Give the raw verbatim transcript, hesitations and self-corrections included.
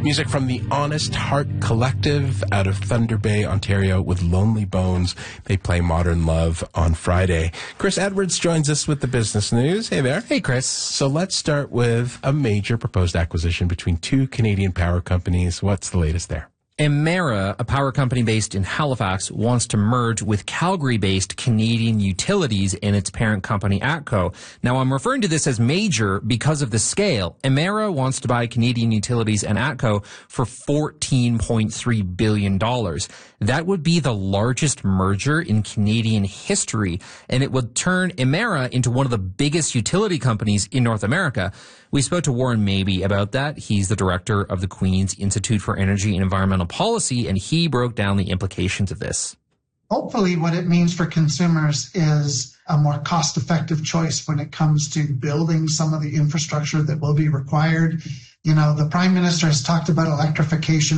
Music from the Honest Heart Collective out of Thunder Bay, Ontario, with Lonely Bones. They play Modern Love on Friday. Chris Edwards joins us with the business news. Hey there. Hey, Chris. So let's start with a major proposed acquisition between two Canadian power companies. What's the latest there? Emera, a power company based in Halifax, wants to merge with Calgary-based Canadian Utilities in its parent company, ATCO. Now, I'm referring to this as major because of the scale. Emera wants to buy Canadian Utilities and ATCO for fourteen point three billion dollars. That would be the largest merger in Canadian history, and it would turn Emera into one of the biggest utility companies in North America. We spoke to Warren Mabey about that. He's the director of the Queen's Institute for Energy and Environmental Policy, and he broke down the implications of this. Hopefully what it means for consumers is a more cost-effective choice when it comes to building some of the infrastructure that will be required. You know, the Prime Minister has talked about electrification